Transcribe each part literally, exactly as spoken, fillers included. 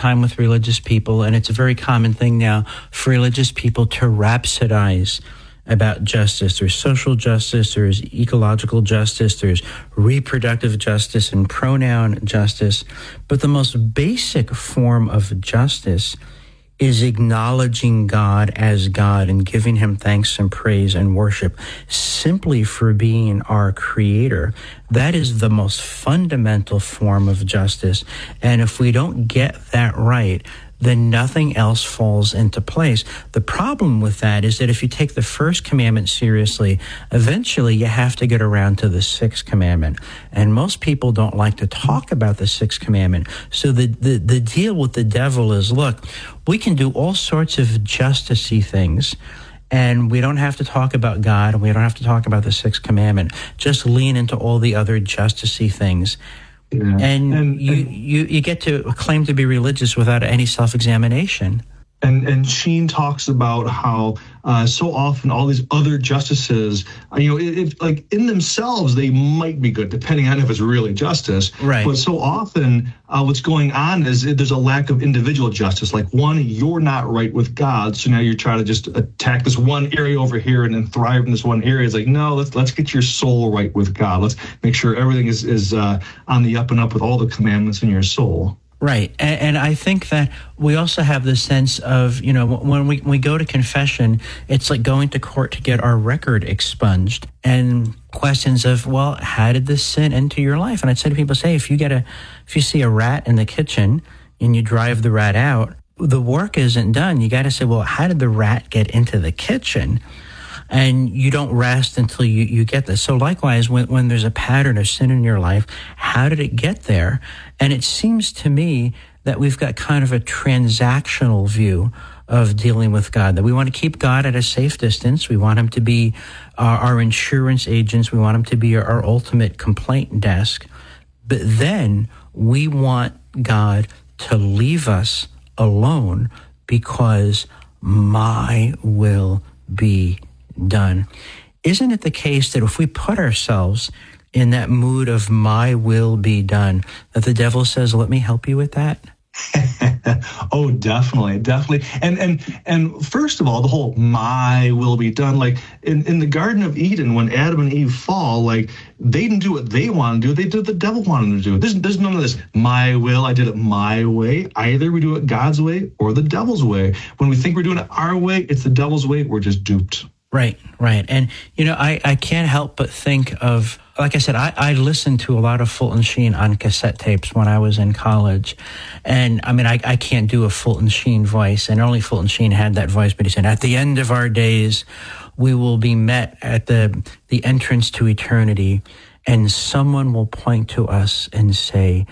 time with religious people, and it's a very common thing now for religious people to rhapsodize about justice. There's social justice, there's ecological justice, there's reproductive justice and pronoun justice. But the most basic form of justice is acknowledging God as God and giving him thanks and praise and worship simply for being our creator. That is the most fundamental form of justice. And if we don't get that right, then nothing else falls into place. The problem with that is that if you take the first commandment seriously, eventually you have to get around to the sixth commandment. And most people don't like to talk about the sixth commandment. So the, the, the deal with the devil is, look, we can do all sorts of justice-y things, and we don't have to talk about God, and we don't have to talk about the sixth commandment. Just lean into all the other justice-y things. Yeah. And, and, you, and you, you get to claim to be religious without any self-examination. And and Sheen talks about how uh, so often all these other justices, uh, you know, if like in themselves they might be good, depending on if it's really justice. Right. But so often uh, what's going on is there's a lack of individual justice. Like, one, you're not right with God, so now you're trying to just attack this one area over here and then thrive in this one area. It's like, no, let's let's get your soul right with God. Let's make sure everything is is uh, on the up and up with all the commandments in your soul. Right. And, and I think that we also have the sense of, you know, when we, when we go to confession, it's like going to court to get our record expunged. And questions of, well, how did this sin enter your life? And I'd say to people, say, if you get a, if you see a rat in the kitchen and you drive the rat out, the work isn't done. You got to say, well, how did the rat get into the kitchen? And you don't rest until you, you get this. So likewise, when, when there's a pattern of sin in your life, how did it get there? And it seems to me that we've got kind of a transactional view of dealing with God, that we want to keep God at a safe distance. We want him to be our, our insurance agents. We want him to be our, our ultimate complaint desk. But then we want God to leave us alone because my will be done. Isn't it the case that if we put ourselves in that mood of my will be done, that the devil says, let me help you with that? Oh, definitely, definitely. And and and first of all, the whole my will be done, like in, in the Garden of Eden, when Adam and Eve fall, like they didn't do what they wanted to do, they did what the devil wanted them to do. There's, there's none of this, my will, I did it my way. Either we do it God's way or the devil's way. When we think we're doing it our way, it's the devil's way, we're just duped. Right, right. And, you know, I, I can't help but think of, like I said, I, I listened to a lot of Fulton Sheen on cassette tapes when I was in college. And, I mean, I, I can't do a Fulton Sheen voice, and only Fulton Sheen had that voice, but he said, at the end of our days, we will be met at the, the entrance to eternity, and someone will point to us and say,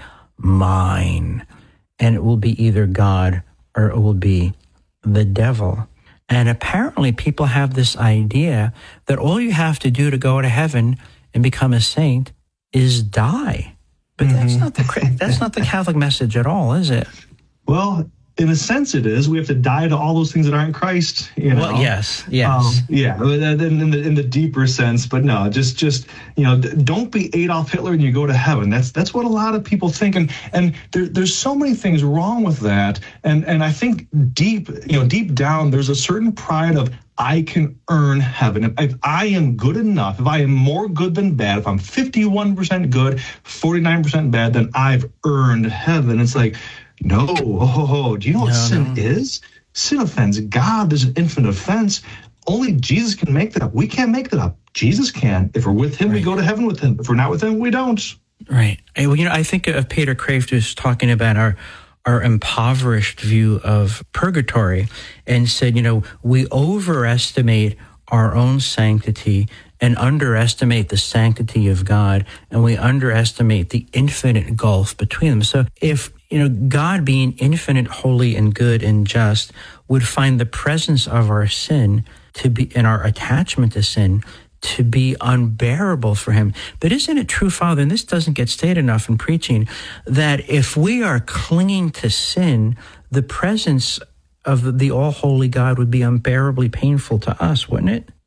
mine. And it will be either God or it will be the devil. And apparently people have this idea that all you have to do to go to heaven and become a saint is die. But mm-hmm. that's not the that's not the Catholic message at all, is it? Well, in a sense it is. We have to die to all those things that aren't Christ, you know. Well, yes, yes. Um, yeah, in the in the deeper sense, but no, just just you know, don't be Adolf Hitler and you go to heaven. That's that's what a lot of people think, and and there, there's so many things wrong with that. And and I think deep, you know, deep down there's a certain pride of I can earn heaven. If, if I am good enough, if I am more good than bad, if I'm fifty-one percent good, forty-nine percent bad, then I've earned heaven. It's like, no, oh, do you know what no, sin no. is? Sin offends God. There's an infinite offense. Only Jesus can make that up. We can't make that up. Jesus can. If we're with him, right. we go to heaven with him. If we're not with him, we don't. Right. Well, you know, I think of Peter Kraft who's talking about our our impoverished view of purgatory and said, you know, we overestimate our own sanctity and underestimate the sanctity of God, and we underestimate the infinite gulf between them. So if, you know, God being infinite, holy, and good and just would find the presence of our sin to be, and our attachment to sin to be unbearable for him. But isn't it true, Father, and this doesn't get stated enough in preaching, that if we are clinging to sin, the presence of the all-holy God would be unbearably painful to us, wouldn't it?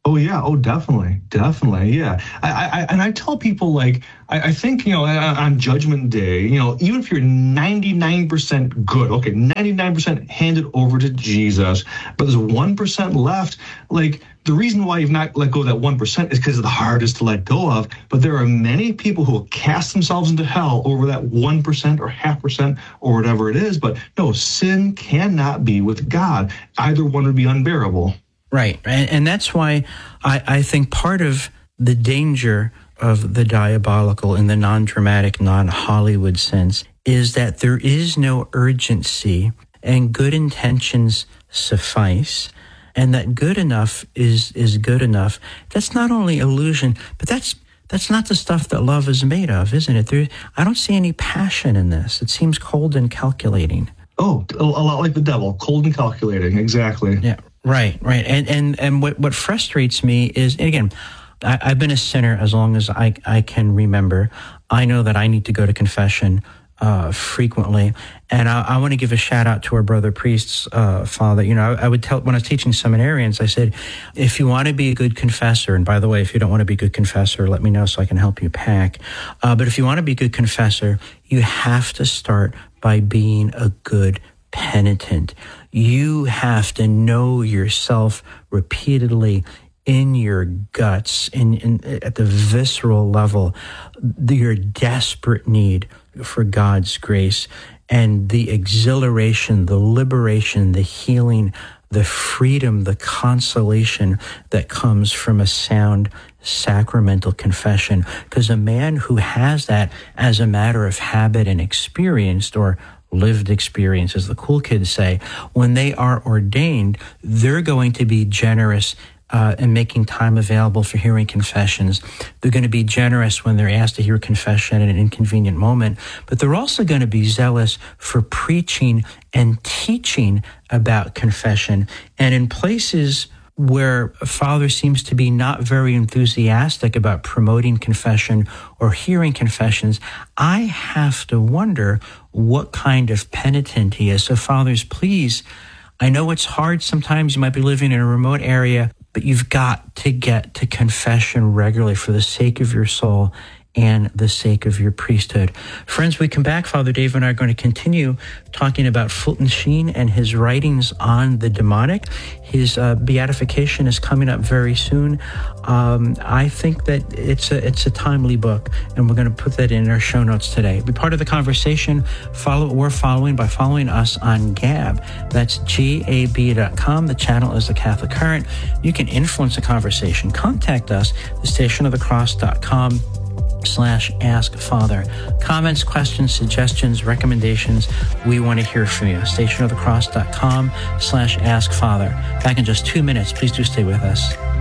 Oh yeah, oh definitely, definitely, yeah. I, I and I tell people like I, I think you know on Judgment Day, you know, even if you're ninety-nine percent good, okay, ninety-nine percent handed over to Jesus, but there's one percent left. Like the reason why you've not let go of that one percent is because it's the hardest to let go of. But there are many people who will cast themselves into hell over that one percent or half percent or whatever it is. But no, sin cannot be with God. Either one would be unbearable. Right. And, and that's why I, I think part of the danger of the diabolical in the non-dramatic, non-Hollywood sense is that there is no urgency and good intentions suffice, and that good enough is is good enough. That's not only illusion, but that's that's not the stuff that love is made of, isn't it? There, I don't see any passion in this. It seems cold and calculating. Oh, a, a lot like the devil, cold and calculating, exactly. Yeah. Right, right. And and and what, what frustrates me is, and again, I, I've been a sinner as long as I, I can remember. I know that I need to go to confession uh, frequently. And I, I want to give a shout out to our brother priests, uh, Father. You know, I, I would tell, when I was teaching seminarians, I said, if you want to be a good confessor, and by the way, if you don't want to be a good confessor, let me know so I can help you pack. Uh, but if you want to be a good confessor, you have to start by being a good penitent. You have to know yourself repeatedly in your guts, in, in at the visceral level, your desperate need for God's grace and the exhilaration, the liberation, the healing, the freedom, the consolation that comes from a sound sacramental confession. Because a man who has that as a matter of habit and experienced, or lived experience, as the cool kids say, when they are ordained, they're going to be generous uh, in making time available for hearing confessions. They're going to be generous when they're asked to hear confession at an inconvenient moment, but they're also going to be zealous for preaching and teaching about confession. And in places where a father seems to be not very enthusiastic about promoting confession or hearing confessions, I have to wonder what kind of penitent he is. So fathers, please, I know it's hard sometimes. You might be living in a remote area, but you've got to get to confession regularly for the sake of your soul and the sake of your priesthood. Friends, we come back. Father Dave and I are going to continue talking about Fulton Sheen and his writings on the demonic. His uh, beatification is coming up very soon. Um, I think that it's a it's a timely book, and we're going to put that in our show notes today. Be part of the conversation. Follow what we're following by following us on Gab. That's G A B dot com. The channel is The Catholic Current. You can influence the conversation. Contact us, the station of the cross dot com. slash ask father. Comments, questions, suggestions, recommendations, we want to hear from you. station of the cross dot com slash ask father. Back in just two minutes. Please do stay with us.